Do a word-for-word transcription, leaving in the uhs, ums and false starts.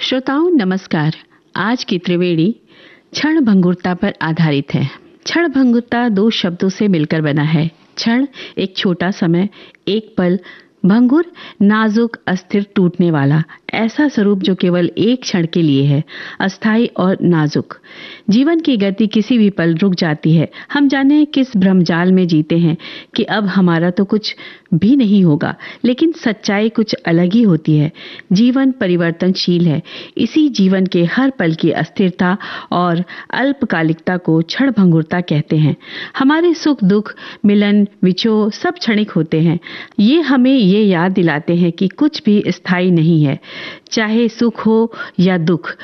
श्रोताओं नमस्कार। आज की त्रिवेणी क्षण भंगुरता पर आधारित है। क्षण भंगुरता दो शब्दों से मिलकर बना है। क्षण एक छोटा समय, एक पल, भंगुर नाजुक अस्थिर टूटने वाला ऐसा स्वरूप जो केवल एक क्षण के लिए है, अस्थाई और नाजुक। जीवन की गति किसी भी पल रुक जाती है। हम जाने किस भ्रमजाल में जीते हैं कि अब हमारा तो कुछ भी नहीं होगा, लेकिन सच्चाई कुछ अलग ही होती है। जीवन परिवर्तनशील है। इसी जीवन के हर पल की अस्थिरता और अल्पकालिकता को क्षण भंगुरता कहते हैं। हमारे सुख दुख, मिलन विछोह सब क्षणिक होते हैं। ये हमें ये याद दिलाते हैं कि कुछ भी स्थायी नहीं है, चाहे सुख हो या दुख,